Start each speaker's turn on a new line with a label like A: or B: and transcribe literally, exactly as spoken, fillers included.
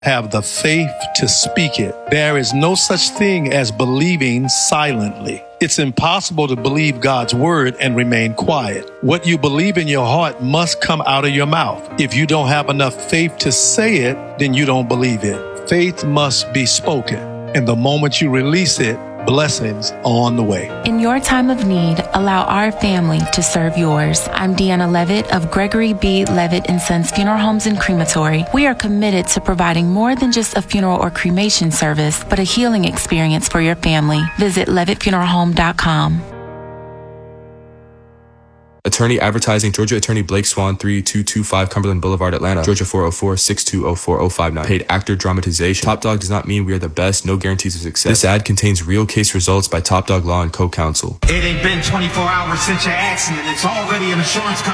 A: have the faith to speak it. There is no such thing as believing silently. It's impossible to believe God's word and remain quiet. What you believe in your heart must come out of your mouth. If you don't have enough faith to say it, then you don't believe it. Faith must be spoken. And the moment you release it, blessings on the way.
B: In your time of need, allow our family to serve yours. I'm Deanna Levitt of Gregory B. Levitt and Sons Funeral Homes and Crematory. We are committed to providing more than just a funeral or cremation service, but a healing experience for your family. Visit levitt funeral home dot com.
C: Attorney Advertising, Georgia Attorney Blake Swan, three two two five Cumberland Boulevard, Atlanta, Georgia four oh four, six two oh four oh five nine. Paid actor dramatization. Top Dog does not mean we are the best, no guarantees of success. This ad contains real case results by Top Dog Law and Co-Counsel.
D: It ain't been twenty-four hours since your accident. It's already an insurance company.